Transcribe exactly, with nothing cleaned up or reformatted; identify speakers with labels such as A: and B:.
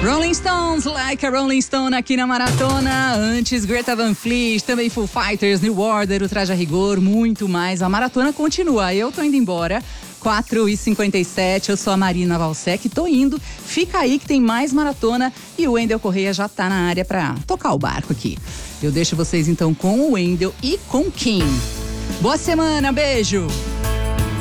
A: Rolling Stones, Like a Rolling Stone aqui na Maratona. Antes, Greta Van Fleet, também Foo Fighters, New Order, o Traje a Rigor, muito mais. A Maratona continua. Eu tô indo embora. quatro e cinquenta e sete, eu sou a Marina Valsec, tô indo. Fica aí que tem mais Maratona e o Wendel Correia já tá na área pra tocar o barco aqui. Eu deixo vocês então com o Wendel e com Kim. Boa semana, beijo!